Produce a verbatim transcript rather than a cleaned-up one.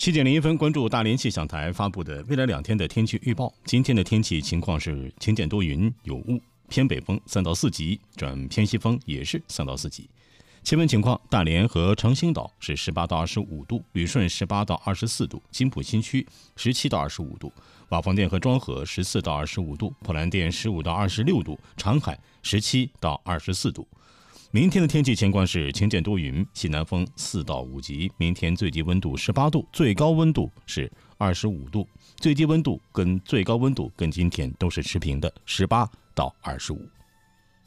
七点零一分，关注大连气象台发布的未来两天的天气预报。今天的天气情况是晴间多云有雾，偏北风三到四级，转偏西风也是三到四级。气温情况，大连和长兴岛是十八到二十五度，旅顺十八到二十四度，金浦新区十七到二十五度，瓦房店和庄河十四到二十五度，普兰店十五到二十六度，长海十七到二十四度。明天的天气情况是晴间多云，西南风四到五级。明天最低温度十八度，最高温度是二十五度，最低温度跟最高温度跟今天都是持平的十八到二十五。